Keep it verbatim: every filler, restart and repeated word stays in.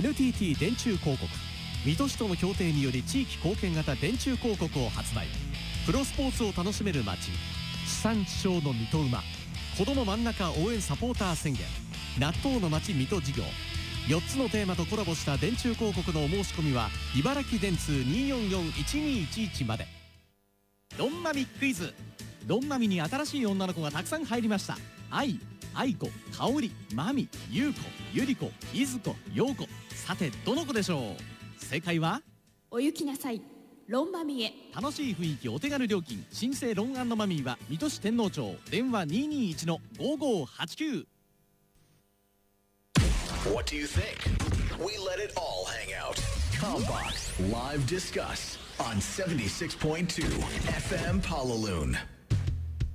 エヌティーティー 電柱広告。水戸市との協定により地域貢献型電柱広告を発売。プロスポーツを楽しめる街、地産地消の水戸馬、子ども真ん中応援サポーター宣言、納豆の街水戸事業、よっつのテーマとコラボした電柱広告のお申し込みは茨城電通 にーよんよんいちにーいちいち まで。ドンマミクイズ。ドンマミに新しい女の子がたくさん入りました。愛、愛子、香織、マミ、優子、ゆり子、いずこ、ようこ。さてどの子でしょう。正解はお行きなさい、ロンマミへ。 楽しい雰囲気、お手軽料金、新生ロン&マミーは水戸市天王町、電話 にーにーいちのごごーはちきゅう。 What do you think? We let it all hang out. Combox Live Discuss on seventy-six point two F M Palaloon.